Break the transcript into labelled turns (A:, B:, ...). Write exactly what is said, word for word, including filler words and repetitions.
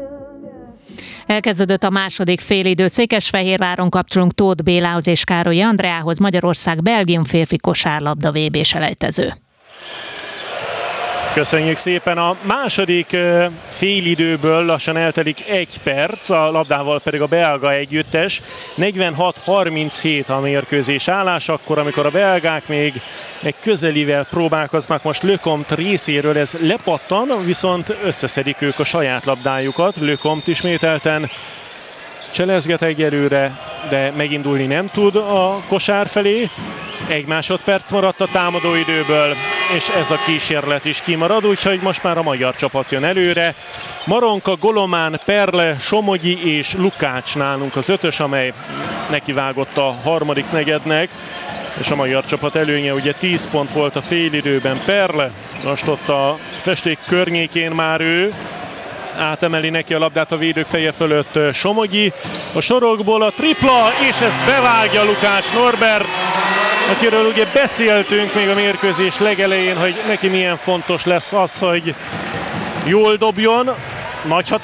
A: Elkezdődött a második félidő. Székesfehérváron kapcsolunk Tóth Bélához és Károly Andreához. Magyarország-Belgium férfi kosárlabda vé bé-selejtező.
B: Köszönjük szépen! A második félidőből lassan eltelik egy perc, a labdával pedig a belga együttes. negyvenhat harminchét a mérkőzés állás, akkor, amikor a belgák még egy közelivel próbálkoznak most Lecomte részéről, ez lepattan, viszont összeszedik ők a saját labdájukat. Lecomte ismételten cselezget egyelőre, de megindulni nem tud a kosár felé. Egy másodperc maradt a támadóidőből, és ez a kísérlet is kimarad, úgyhogy most már a magyar csapat jön előre. Maronka, Golomán, Perle, Somogyi és Lukács nálunk az ötös, amely nekivágott a harmadik negyednek, és a magyar csapat előnye ugye tíz pont volt a félidőben. Perle, most ott a festék környékén már ő, átemeli neki a labdát a védők feje fölött Somogyi. A sorokból a tripla, és ezt bevágja Lukács Norbert, akiről ugye beszéltünk még a mérkőzés legelején, hogy neki milyen fontos lesz az, hogy jól dobjon. Nagy